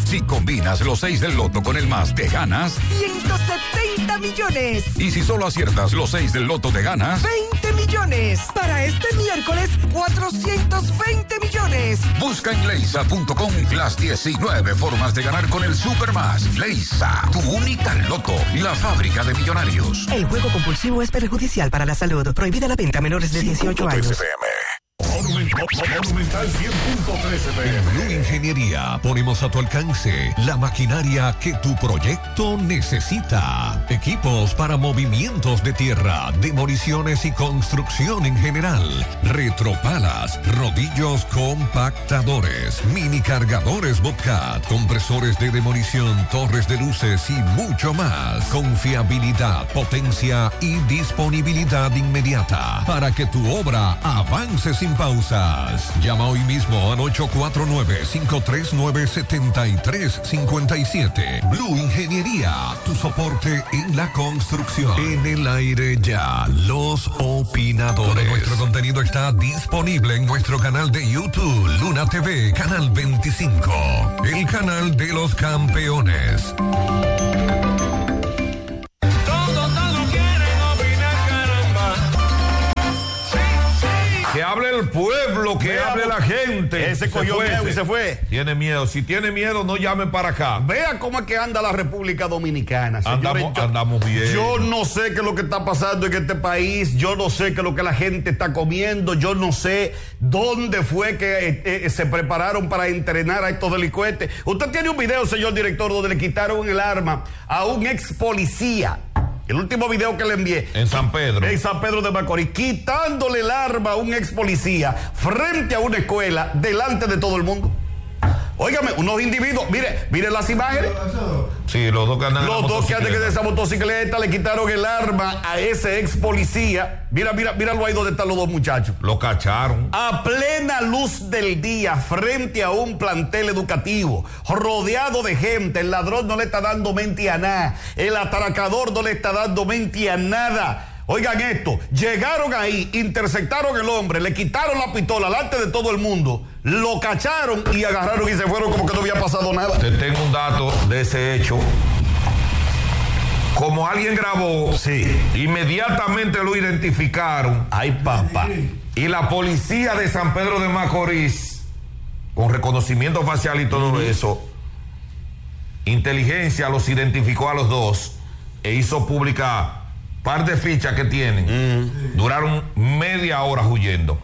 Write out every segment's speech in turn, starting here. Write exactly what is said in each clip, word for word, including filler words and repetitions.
Si combinas los seis del loto con el más, te ganas ciento setenta millones. Y si solo aciertas los seis del loto, te ganas veinte millones. Para este miércoles, cuatrocientos veinte millones. Busca en leisa punto com las diecinueve formas de ganar con el Supermás. Leisa, tu única loto, la fábrica de millonarios. El juego compulsivo es perjudicial para la salud. Prohibida la venta a menores de dieciocho años. Monumental cien punto tres F M. En Blue Ingeniería ponemos a tu alcance la maquinaria que tu proyecto necesita. Equipos para movimientos de tierra, demoliciones y construcción en general. Retropalas, rodillos compactadores, mini cargadores Bobcat, compresores de demolición, torres de luces y mucho más. Confiabilidad, potencia y disponibilidad inmediata para que tu obra avance sin pausas. Llama hoy mismo al ocho cuatro nueve, cinco tres nueve, siete tres cinco siete. Blue Ingeniería, tu soporte en la construcción. En el aire ya, los opinadores. Todo nuestro contenido está disponible en nuestro canal de YouTube, Luna T V, canal veinticinco, el canal de los campeones. Que hable el pueblo, que Vea, hable la gente. Ese cogió miedo y se fue. Tiene miedo. Si tiene miedo, no llame para acá. Vea cómo es que anda la República Dominicana. Señores, Andamos, yo, andamos bien. Yo no sé qué es lo que está pasando en este país. Yo no sé qué es lo que la gente está comiendo. Yo no sé dónde fue que eh, eh, se prepararon para entrenar a estos delincuentes. Usted tiene un video, señor director, donde le quitaron el arma a un ex policía. El último video que le envié. En San Pedro. En San Pedro de Macorís. Quitándole el arma a un ex policía frente a una escuela, delante de todo el mundo. Óigame, unos individuos, mire, mire las imágenes. Sí, los dos que andan Los dos que andan en esa motocicleta le quitaron el arma a ese ex policía. Mira, mira, míralo ahí donde están los dos muchachos. Lo cacharon. A plena luz del día, frente a un plantel educativo, rodeado de gente. El ladrón no le está dando mente a nada. El atracador no le está dando mente a nada. Oigan esto, llegaron ahí, interceptaron el hombre, le quitaron la pistola delante de todo el mundo, lo cacharon y agarraron y se fueron como que no había pasado nada. Te tengo un dato de ese hecho. Como alguien grabó, sí, inmediatamente lo identificaron. Ay, papá. Y la policía de San Pedro de Macorís, con reconocimiento facial y todo uh-huh. eso, inteligencia los identificó a los dos e hizo pública par de fichas que tienen. Mm. Duraron media hora huyendo.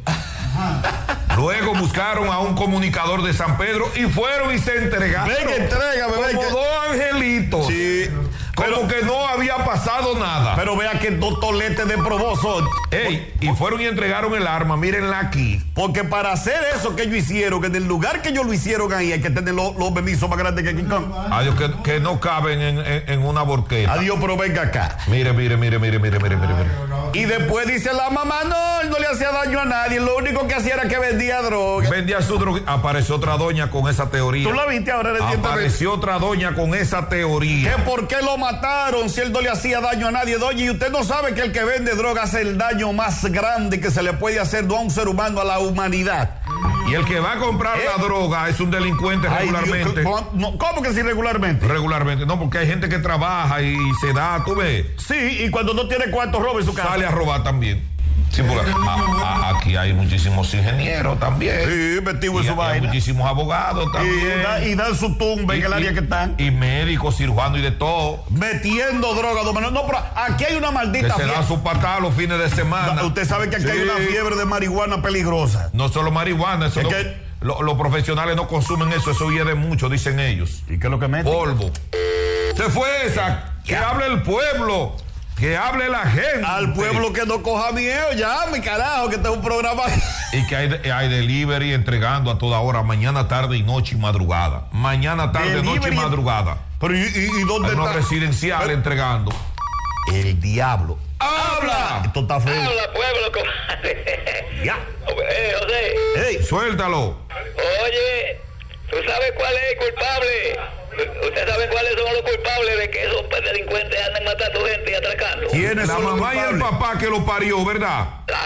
Luego buscaron a un comunicador de San Pedro y fueron y se entregaron. Venga, entrégame, como venga. dos angelitos. Sí. Como pero, que no había pasado nada. Pero vea que dos toletes de probó son. Ey, y fueron y entregaron el arma, mírenla aquí. Porque para hacer eso que ellos hicieron, que en el lugar que ellos lo hicieron ahí, hay que tener los, los permisos más grandes que King Kong. Adiós, que, que no caben en, en, en una borqueta. Adiós, pero venga acá. Mire, mire, mire, mire, mire, mire, mire. Y después dice la mamá, no, él no le hacía daño a nadie, lo único que hacía era que vendía droga. Vendía su droga. Apareció otra doña con esa teoría. ¿Tú la viste ahora recientemente? Apareció otra doña con esa teoría. ¿Que por qué lo mataron si él no le hacía daño a nadie? Doña, y usted no sabe que el que vende droga hace el daño más grande que se le puede hacer no a un ser humano, a la humanidad. Y el que va a comprar ¿Eh? la droga es un delincuente Ay, regularmente. Dios, ¿cómo, ¿Cómo que sí regularmente? Regularmente, no, porque hay gente que trabaja y se da, tú ves. Sí, y cuando no tiene cuarto roba en su casa. Sale a robar también. Sí, porque a, a, aquí hay muchísimos ingenieros también. Sí, metido en su hay vaina. Muchísimos abogados también. Y, da, y dan su tumba y, en el área que están. Y médicos, cirujanos y de todo. Metiendo droga. No, no, pero aquí hay una maldita que se fiebre. da su patada los fines de semana. No, usted sabe que aquí sí. hay una fiebre de marihuana peligrosa. No solo marihuana, eso es no, que lo, los profesionales no consumen eso, eso hiede mucho, dicen ellos. ¿Y qué es lo que meten? Polvo. Se fue esa. Que hable el pueblo. Que hable la gente. Al pueblo que no coja miedo, ya, mi carajo, que este es un programa. Y que hay, hay delivery entregando a toda hora, mañana, tarde y noche y madrugada. Mañana, tarde, delivery noche y madrugada. Pero ¿y, y, y dónde hay está? Una residencial pero, entregando. El diablo. ¡Habla! Esto está feo. Habla, pueblo, comadre. Ya. Eh, José. Ey, suéltalo. Oye, ¿tú sabes cuál es el culpable? ¿Usted sabe cuáles son los culpables de que esos delincuentes anden matando gente y atracando? ¿Quiénes la son mamá los y el papá que lo parió, ¿verdad? La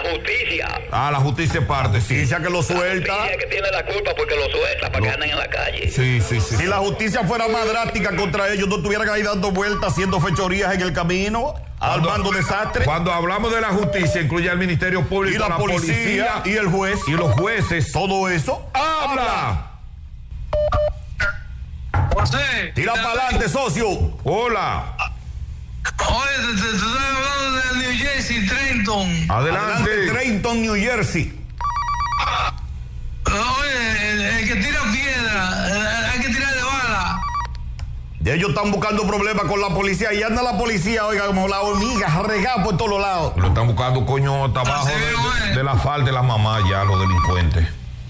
justicia. Ah, la justicia es parte, sí. Justicia que lo suelta. La justicia que tiene la culpa porque lo suelta para que anden en la calle. Sí, sí, sí. Si la justicia fuera más drástica contra ellos, no estuvieran ahí dando vueltas, haciendo fechorías en el camino, armando desastres. Cuando hablamos de la justicia, incluye al Ministerio Público, Y la policía, y el juez. y los jueces. Todo eso. ¡Habla! José. Tira para adelante, socio. Hola. Oye, te, te, te estoy hablando de New Jersey, Trenton. Adelante. Adelante, Trenton, New Jersey. Oye, el, el que tira piedra, el- hay que tirar de bala. Y ellos están buscando problemas con la policía. Y anda la policía, oiga, como la hormiga, regada por todos lados. Lo están buscando coño hasta abajo de, de- de la falda de la mamá ya, los delincuentes.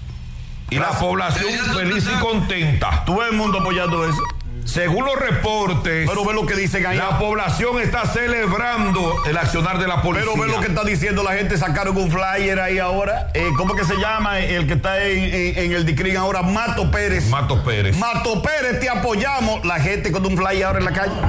Y la población feliz y contenta. Todo el mundo apoyando eso. Según los reportes, Pero ve lo que dicen ahí. la población está celebrando el accionar de la policía. Pero ve lo que está diciendo la gente. Sacaron un flyer ahí ahora. Eh, ¿Cómo que se llama? El que está en, en- en el Dicrin ahora, Mato Pérez. Mato Pérez. Mato Pérez, te apoyamos. La gente con un flyer ahora en la calle.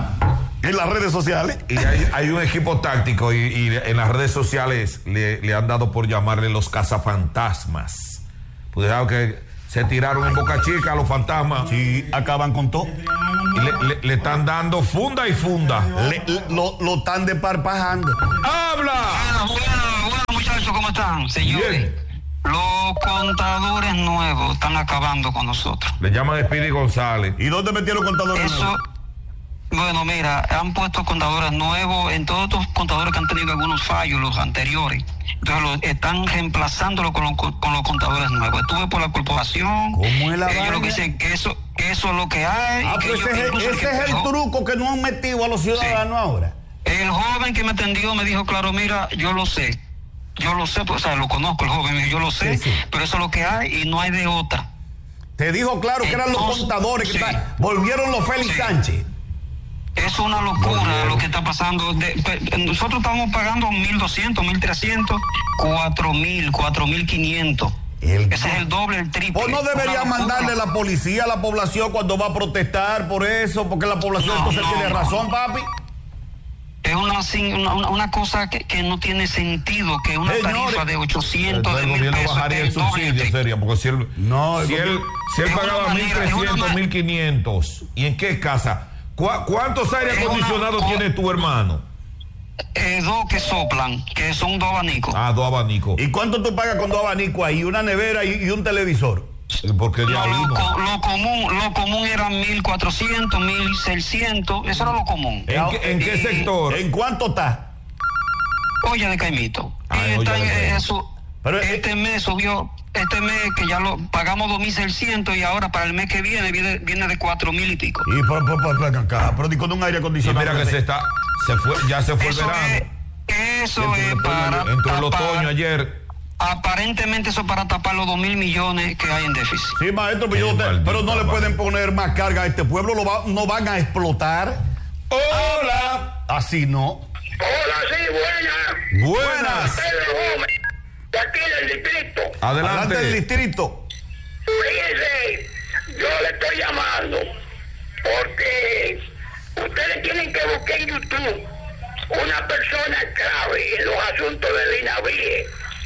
En las redes sociales. Y hay, hay un equipo táctico y, y en las redes sociales le, le han dado por llamarle los cazafantasmas. Pues claro que se tiraron en Boca Chica los fantasmas. Sí, acaban con todo. Y le, le- le están dando funda y funda. Le- le- lo, lo están desparpajando. ¡Habla! Bueno, bueno, bueno, muchachos, ¿cómo están? Señores, Bien. los contadores nuevos están acabando con nosotros. Le llaman Speedy González. ¿Y dónde metieron contadores? Eso, nuevos? bueno, mira, han puesto contadores nuevos en todos estos contadores que han tenido algunos fallos, los anteriores. Entonces los están reemplazándolo con los, con los contadores nuevos. Estuve por la corporación. ¿Cómo es la ellos vaina? lo que dicen que eso, que eso es lo que hay. Ah, que pero ellos- ese, es, incluso ese que es el dejó- truco que no han metido a los ciudadanos ahora. El joven que me atendió me dijo, claro, mira, yo lo sé. Yo lo sé, pues, o sea, lo conozco, el joven, me dijo, yo lo sé, Sí, sí. pero eso es lo que hay y no hay de otra. Te dijo claro que eran los Entonces, contadores que sí. están- volvieron los Félix Sí. Sánchez. Es una locura lo que está pasando. De- pe- nosotros estamos pagando mil doscientos, mil trescientos, cuatro mil, cuatro mil quinientos. El- Ese es el doble, el triple. ¿O no debería Una locura. mandarle la policía a la población cuando va a protestar por eso? Porque la población No, entonces no, tiene no. razón, papi. Es una, sin- una, una- una cosa que, que no tiene sentido, que una Señores, tarifa de ochocientos, Entonces de el mil gobierno pesos, bajaría es el doble, subsidio, triple. seria, porque si él, No, el si él, gobierno- si él es una pagaba manera, mil es una trescientos, manera. mil quinientos, ¿y en qué casa? ¿Cu- ¿Cuántos aire Es una- acondicionados tiene tu hermano? Eh, dos que soplan, que son dos abanicos. Ah, dos abanicos. ¿Y cuánto tú pagas con dos abanicos ahí? Una nevera y, y un televisor. Porque de No, ahí lo, no. co- lo común, lo común eran mil cuatrocientos, mil seiscientos, eso era lo común. ¿En qué, en qué Y- sector? ¿En cuánto está? Olla de Caimito. Ah, y en está olla de en Caimito. eso. Pero, eh, este mes subió, este mes que ya lo pagamos dos mil seiscientos y ahora para el mes que viene viene, viene de cuatro mil y pico. Y por, por, por, por acá, pero ni con un aire Y acondicionado. mira que se está, se fue, ya se fue el Eso verano. es, eso Entró el es otoño- para entró el tapar- otoño ayer. aparentemente eso es para tapar los dos mil millones que hay en déficit. Sí, maestro, pero, Qué yo te- maldita pero no le vaina. pueden poner más carga a este pueblo, lo va- no van a explotar. ¡Hola! Así no. Hola, sí, buenas. Buenas. Pedro Gómez, de aquí del distrito. Adelante del Adelante. distrito. Fíjese, yo le estoy llamando porque ustedes tienen que buscar en YouTube una persona clave en los asuntos del INAVIE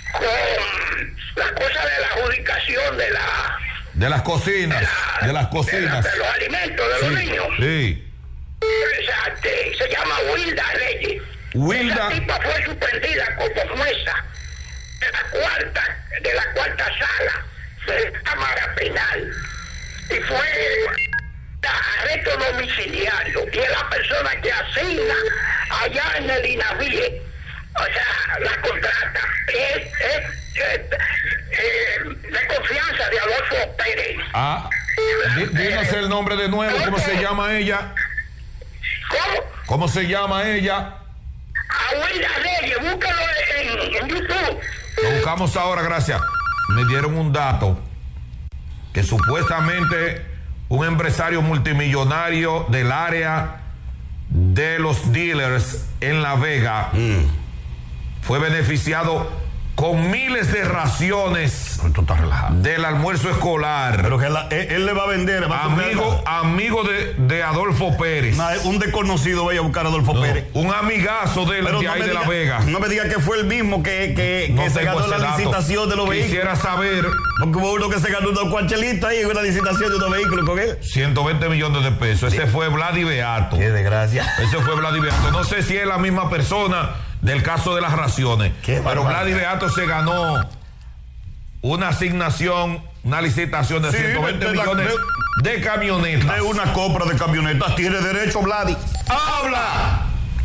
con la cosa de la adjudicación de la De las cocinas. De las de, la- cocinas. de los alimentos de los niños. Sí. Exacto, se llama Wilda Reyes. Wilda. Esa tipa fue suspendida como jueza de la cuarta, de la cuarta sala de la Cámara Penal. Y fue arresto domiciliario. Y es la persona que asigna allá en el INAVIE, o sea, la contrata. Es, es, es, eh, de confianza de Adolfo Pérez. Ah. Dí- Díganos el nombre de nuevo. ¿Cómo se llama ella? ¿Cómo? ¿Cómo se llama ella? Abuela Reyes, búscalo en, en YouTube. Lo buscamos ahora, gracias. Me dieron un dato que supuestamente un empresario multimillonario del área de los dealers en La Vega fue beneficiado con miles de raciones del almuerzo escolar. Pero que la, él, él le va a vender. Va amigo a amigo de, de Adolfo Pérez. No, un desconocido vaya a buscar a Adolfo no, Pérez. Un amigazo de, de no ahí de diga, La Vega. No me diga que fue el mismo que, que, no que se ganó la dato. licitación de los Quisiera vehículos. Quisiera saber. Porque hubo uno que se ganó unos cuarchelitos ahí en una licitación de unos vehículos con él. ciento veinte millones de pesos. Ese sí. fue Vladi Beato. Qué desgracia. Ese fue Vladi Beato. No sé si es la misma persona del caso de las raciones. Qué pero Vladi Beato se ganó una asignación, una licitación de sí, ciento veinte millones de, de camionetas. De una compra de camionetas. Tiene derecho, Vladi. ¡Habla!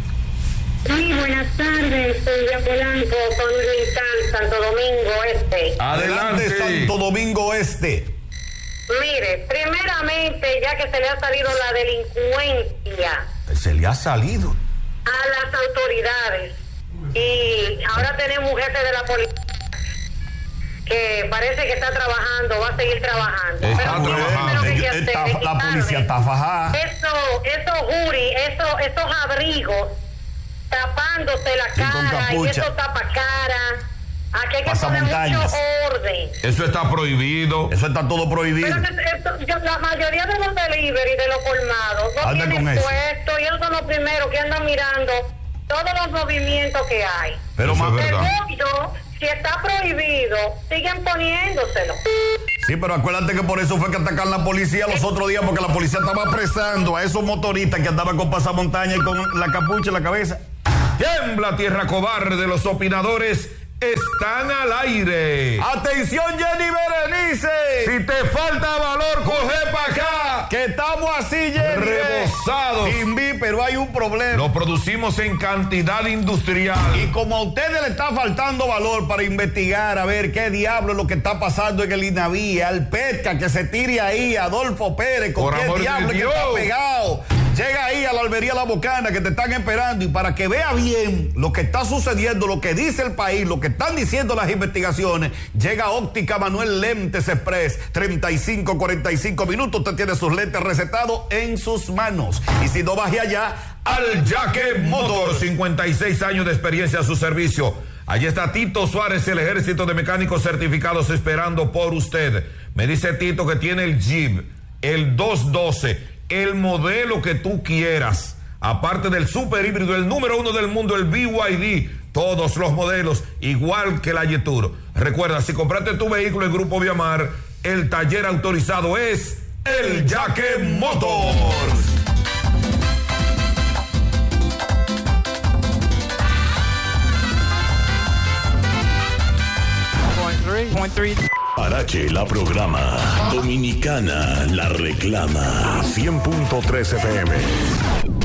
Sí, buenas tardes, soy de Polanco, con Rincán, Santo Domingo Este. Adelante, Adelante, Santo Domingo Este. Mire, primeramente, ya que se le ha salido la delincuencia. Se le ha salido. A las autoridades. Y ahora tenemos un jefe de la policía que parece que está trabajando, va a seguir trabajando. Está Pero trabajando. Que hacer, está, es la policía está fajada. Eso, esos jury, eso, esos abrigos tapándose la cara y esos tapacaras. Aquí hay que poner mucho orden. Eso está prohibido. Eso está todo prohibido. Pero esto, yo, la mayoría de los delivery, de los colmados, no Anda tienen puesto y ellos son los primeros que andan mirando todos los movimientos que hay. Pero más Segundo, si está prohibido, siguen poniéndoselo. Sí, pero acuérdate que por eso fue que atacaron la policía los otros días, porque la policía estaba apresando a esos motoristas que andaban con pasamontaña y con la capucha en la cabeza. Tiembla tierra cobarde, los opinadores están al aire. ¡Atención, Jenny Berenice! Si te falta valor, coge para acá. Que estamos así, Jenny. Rebosados. Sin mí, pero hay un problema. Lo producimos en cantidad industrial. Y como a ustedes le está faltando valor para investigar, a ver qué diablo es lo que está pasando en el INAVI, al PETCA, que se tire ahí, Adolfo Pérez, con Por qué diablo de que está pegado. Llega ahí a la albería La Bocana, que te están esperando, y para que vea bien lo que está sucediendo, lo que dice el país, lo que están diciendo las investigaciones, llega Óptica Manuel Lentes Express, treinta y cinco, cuarenta y cinco minutos, usted tiene sus lentes recetados en sus manos. Y si no, baje allá al Yaque Motor, cincuenta y seis años de experiencia a su servicio. Allí está Tito Suárez, el ejército de mecánicos certificados esperando por usted. Me dice Tito que tiene el Jeep, el doscientos doce, el modelo que tú quieras, aparte del super híbrido, el número uno del mundo, el B Y D, todos los modelos, igual que la Yetur. Recuerda, si compraste tu vehículo en Grupo Viamar, el taller autorizado es el Yaque Motors. Parache la programa, Dominicana la reclama. cien punto tres F M.